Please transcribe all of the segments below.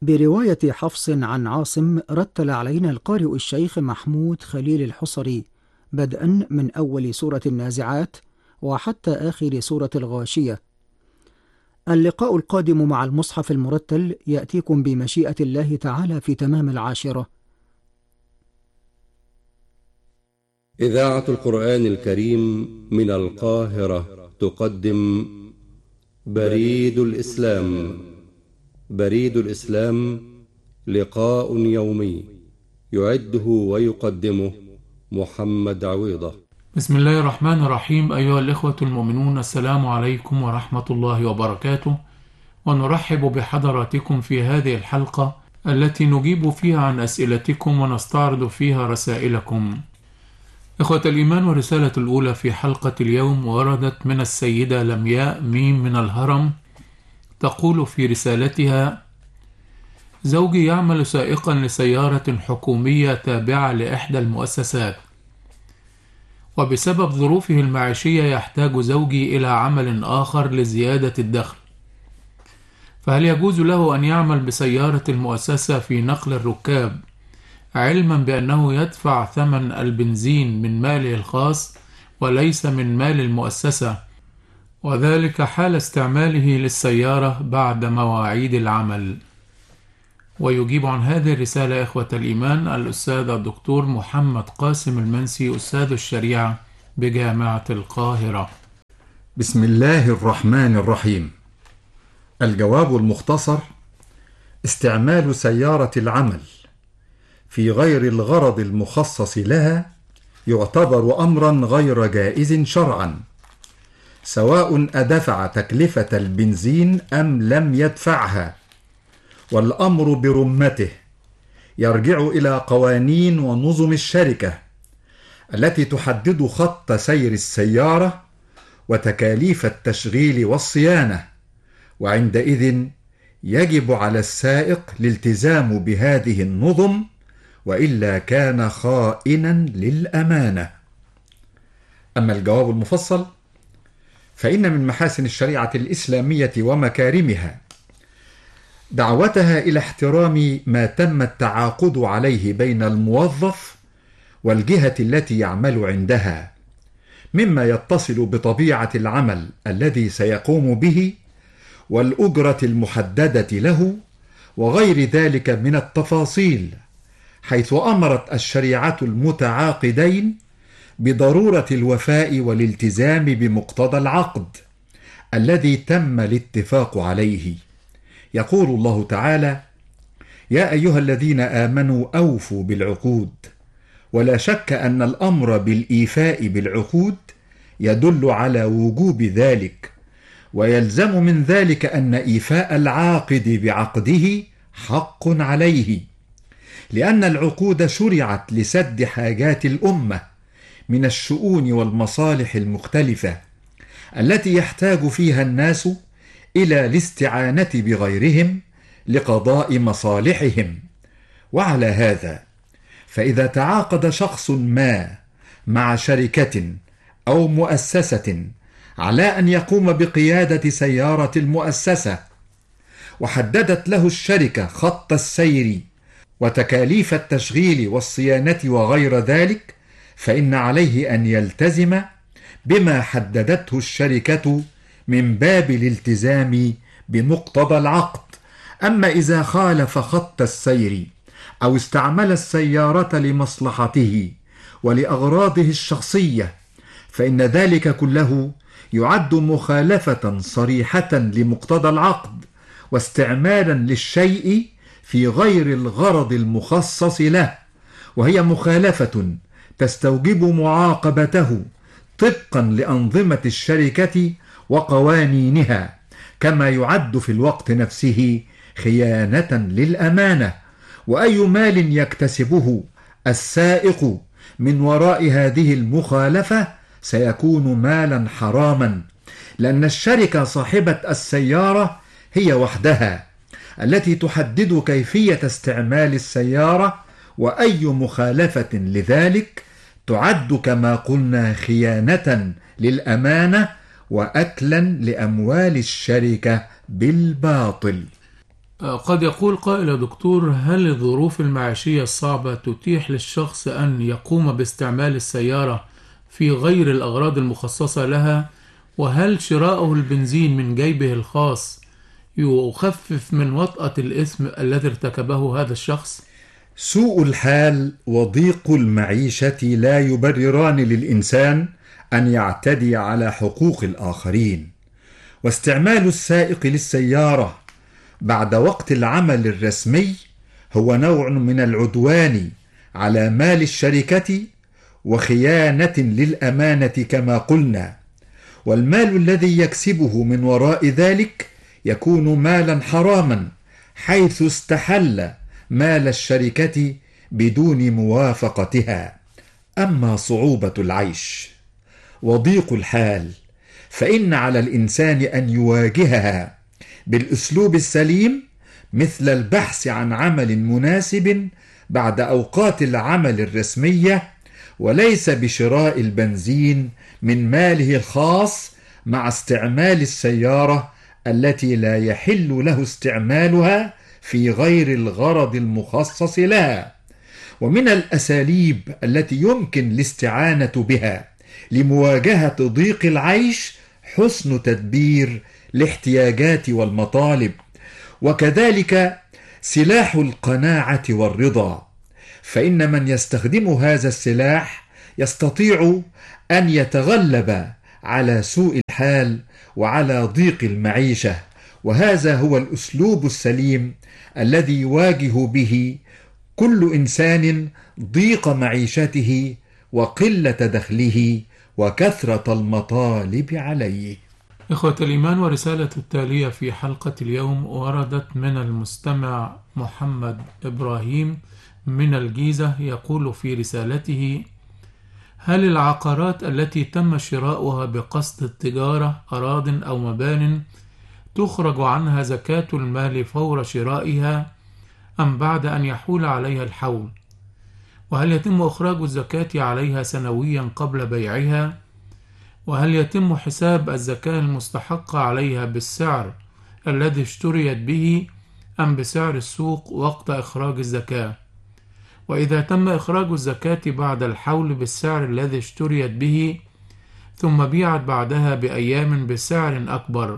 برواية حفص عن عاصم رتل علينا القارئ الشيخ محمود خليل الحصري بدءا من أول سورة النازعات وحتى آخر سورة الغاشية. اللقاء القادم مع المصحف المرتل يأتيكم بمشيئة الله تعالى في تمام 10. إذاعة القرآن الكريم من القاهرة تقدم بريد الإسلام. بريد الإسلام لقاء يومي يعده ويقدمه محمد عويضة. بسم الله الرحمن الرحيم. أيها الإخوة المؤمنون، السلام عليكم ورحمة الله وبركاته، ونرحب بحضراتكم في هذه الحلقة التي نجيب فيها عن أسئلتكم ونستعرض فيها رسائلكم. إخوة الإيمان، والرسالة الأولى في حلقة اليوم وردت من السيدة لمياء ميم من الهرم، تقول في رسالتها: زوجي يعمل سائقا لسيارة حكومية تابعة لإحدى المؤسسات، وبسبب ظروفه المعيشية يحتاج زوجي إلى عمل آخر لزيادة الدخل، فهل يجوز له أن يعمل بسيارة المؤسسة في نقل الركاب، علما بأنه يدفع ثمن البنزين من ماله الخاص وليس من مال المؤسسة، وذلك حال استعماله للسيارة بعد مواعيد العمل؟ ويجيب عن هذه الرسالة إخوة الإيمان الأستاذ الدكتور محمد قاسم المنسي، أستاذ الشريعة بجامعة القاهرة. بسم الله الرحمن الرحيم. الجواب المختصر: استعمال سيارة العمل في غير الغرض المخصص لها يعتبر أمرا غير جائز شرعا، سواء أدفع تكلفة البنزين أم لم يدفعها، والأمر برمته يرجع إلى قوانين ونظم الشركة التي تحدد خط سير السيارة وتكاليف التشغيل والصيانة، وعندئذ يجب على السائق الالتزام بهذه النظم، وإلا كان خائنا للأمانة. أما الجواب المفصل، فإن من محاسن الشريعة الإسلامية ومكارمها دعوتها إلى احترام ما تم التعاقد عليه بين الموظف والجهة التي يعمل عندها، مما يتصل بطبيعة العمل الذي سيقوم به والأجرة المحددة له وغير ذلك من التفاصيل، حيث أمرت الشريعة المتعاقدين بضرورة الوفاء والالتزام بمقتضى العقد الذي تم الاتفاق عليه. يقول الله تعالى: يا أيها الذين آمنوا أوفوا بالعقود. ولا شك أن الأمر بالإيفاء بالعقود يدل على وجوب ذلك، ويلزم من ذلك أن إيفاء العاقد بعقده حق عليه، لأن العقود شرعت لسد حاجات الأمة من الشؤون والمصالح المختلفة التي يحتاج فيها الناس إلى الاستعانة بغيرهم لقضاء مصالحهم. وعلى هذا فإذا تعاقد شخص ما مع شركة أو مؤسسة على أن يقوم بقيادة سيارة المؤسسة، وحددت له الشركة خط السير وتكاليف التشغيل والصيانة وغير ذلك، فإن عليه أن يلتزم بما حددته الشركة من باب الالتزام بمقتضى العقد. أما إذا خالف خط السير أو استعمل السيارة لمصلحته ولأغراضه الشخصية، فإن ذلك كله يعد مخالفة صريحة لمقتضى العقد واستعمالا للشيء في غير الغرض المخصص له، وهي مخالفة تستوجب معاقبته طبقا لأنظمة الشركة وقوانينها، كما يعد في الوقت نفسه خيانة للأمانة. وأي مال يكتسبه السائق من وراء هذه المخالفة سيكون مالا حراما، لأن الشركة صاحبة السيارة هي وحدها التي تحدد كيفية استعمال السيارة، وأي مخالفة لذلك تعد كما قلنا خيانة للأمانة وأكلا لأموال الشركة بالباطل. قد يقول قائل يا دكتور: هل الظروف المعيشية الصعبة تتيح للشخص أن يقوم باستعمال السيارة في غير الأغراض المخصصة لها؟ وهل شراؤه البنزين من جيبه الخاص يخفف من وطأة الإثم الذي ارتكبه هذا الشخص؟ سوء الحال وضيق المعيشة لا يبرران للإنسان أن يعتدي على حقوق الآخرين، واستعمال السائق للسيارة بعد وقت العمل الرسمي هو نوع من العدوان على مال الشركة وخيانة للأمانة كما قلنا، والمال الذي يكسبه من وراء ذلك يكون مالا حراما، حيث استحل مال الشركة بدون موافقتها. أما صعوبة العيش وضيق الحال فإن على الإنسان أن يواجهها بالأسلوب السليم، مثل البحث عن عمل مناسب بعد أوقات العمل الرسمية، وليس بشراء البنزين من ماله الخاص مع استعمال السيارة التي لا يحل له استعمالها في غير الغرض المخصص لها. ومن الأساليب التي يمكن الاستعانة بها لمواجهة ضيق العيش حسن تدبير الاحتياجات والمطالب، وكذلك سلاح القناعة والرضا، فإن من يستخدم هذا السلاح يستطيع أن يتغلب على سوء الحال وعلى ضيق المعيشة، وهذا هو الأسلوب السليم الذي يواجه به كل إنسان ضيق معيشته وقلة دخله وكثرة المطالب عليه. إخوة الإيمان، ورسالة التالية في حلقة اليوم وردت من المستمع محمد إبراهيم من الجيزة، يقول في رسالته: هل العقارات التي تم شراؤها بقصد التجارة، أراضٍ أو مبان، تخرج عنها زكاة المال فور شرائها أم بعد أن يحول عليها الحول؟ وهل يتم إخراج الزكاة عليها سنويا قبل بيعها؟ وهل يتم حساب الزكاة المستحقة عليها بالسعر الذي اشتريت به أم بسعر السوق وقت إخراج الزكاة؟ وإذا تم إخراج الزكاة بعد الحول بالسعر الذي اشتريت به ثم بيعت بعدها بأيام بسعر أكبر،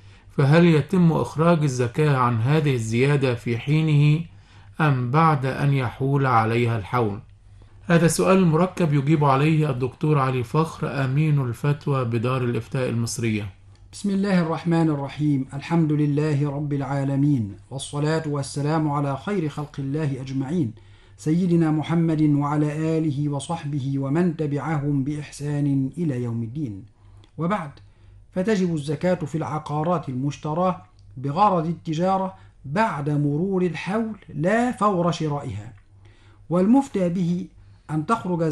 فهل يتم إخراج الزكاة عن هذه الزيادة في حينه أم بعد أن يحول عليها الحول؟ هذا السؤال مركب يجيب عليه الدكتور علي فخر، أمين الفتوى بدار الإفتاء المصرية. بسم الله الرحمن الرحيم. الحمد لله رب العالمين، والصلاة والسلام على خير خلق الله أجمعين، سيدنا محمد وعلى آله وصحبه ومن تبعهم بإحسان إلى يوم الدين. وبعد، فتجب الزكاة في العقارات المشتراة بغرض التجارة بعد مرور الحول لا فور شرائها، والمفتى به أن تخرج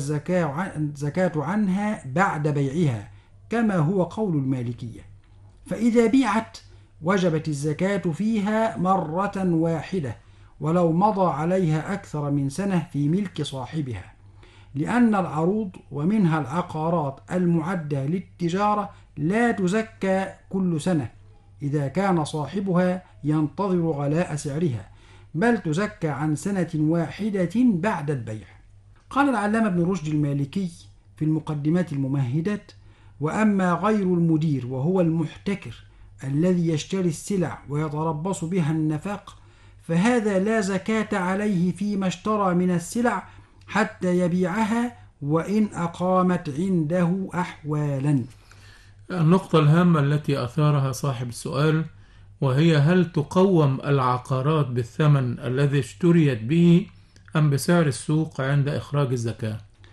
الزكاة عنها بعد بيعها كما هو قول المالكية، فإذا بيعت وجبت الزكاة فيها مرة واحدة ولو مضى عليها أكثر من سنة في ملك صاحبها، لأن العروض ومنها العقارات المعدة للتجارة لا تزكى كل سنة إذا كان صاحبها ينتظر غلاء سعرها، بل تزكى عن سنة واحدة بعد البيع. قال العلامة ابن رشد المالكي في المقدمات الممهدات: وأما غير المدير وهو المحتكر الذي يشتري السلع ويتربص بها النفاق، فهذا لا زكاة عليه فيما اشترى من السلع حتى يبيعها وإن أقامت عنده أحوالا. النقطة الهامة التي أثارها صاحب السؤال وهي: هل تقوم العقارات بالثمن الذي اشتريت به أم بسعر السوق عند إخراج الزكاة؟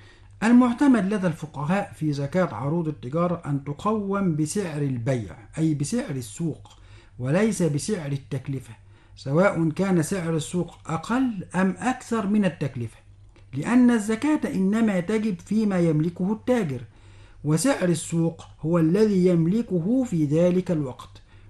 المعتمد لدى الفقهاء في زكاة عروض التجارة أن تقوم بسعر البيع، أي بسعر السوق، وليس بسعر التكلفة، سواء كان سعر السوق أقل أم أكثر من التكلفة، لأن الزكاة إنما تجب فيما يملكه التاجر، وسعر السوق هو الذي يملكه في ذلك الوقت.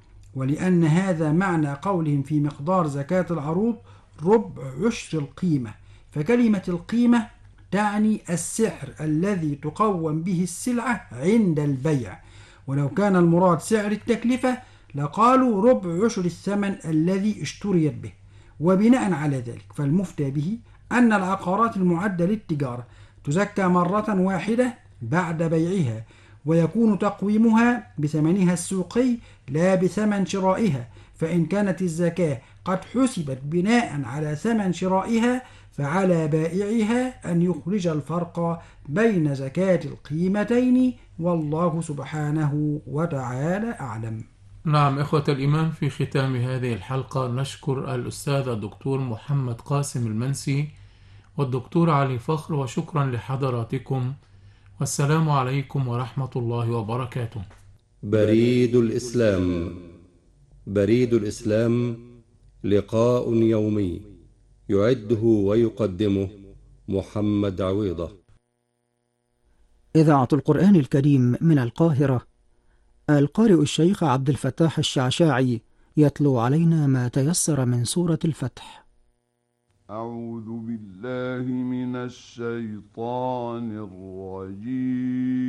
ولأن هذا معنى قولهم في مقدار زكاة العروض ربع عشر القيمة، فكلمة القيمة تعني السعر الذي تقوم به السلعة عند البيع، ولو كان المراد سعر التكلفة لقالوا ربع عشر الثمن الذي اشتريت به. وبناء على ذلك فالمفتى به أن العقارات المعدة للتجارة تزكى مرة واحدة بعد بيعها، ويكون تقويمها بثمنها السوقي لا بثمن شرائها، فإن كانت الزكاة قد حسبت بناء على ثمن شرائها فعلى بائعها أن يخرج الفرق بين زكاة القيمتين، والله سبحانه وتعالى أعلم. نعم إخوة الإيمان، في ختام هذه الحلقة نشكر الأستاذ الدكتور محمد قاسم المنسي والدكتور علي فخر، وشكرا لحضراتكم، والسلام عليكم ورحمة الله وبركاته. بريد الإسلام. بريد الإسلام لقاء يومي يعده ويقدمه محمد عويضة. إذاعة القرآن الكريم من القاهرة، القارئ الشيخ عبد الفتاح الشعشاعي يتلو علينا ما تيسر من سورة الفتح. أعوذ بالله من الشيطان الرجيم.